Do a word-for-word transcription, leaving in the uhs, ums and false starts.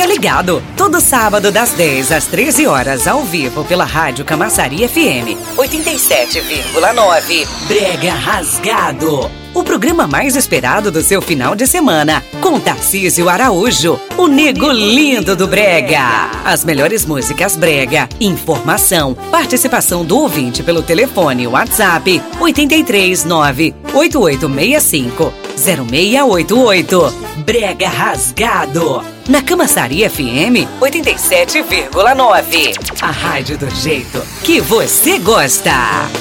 Fica ligado, todo sábado das dez às treze horas, ao vivo pela Rádio Camaçari F M oitenta e sete vírgula nove. Brega Rasgado, o programa mais esperado do seu final de semana, com Tarcísio Araújo, o nego lindo do Brega. As melhores músicas Brega, informação, participação do ouvinte pelo telefone WhatsApp oito três nove oito oito seis cinco zero seis oito oito. Brega Rasgado, na Camaçari F M oitenta e sete vírgula nove. A rádio do jeito que você gosta.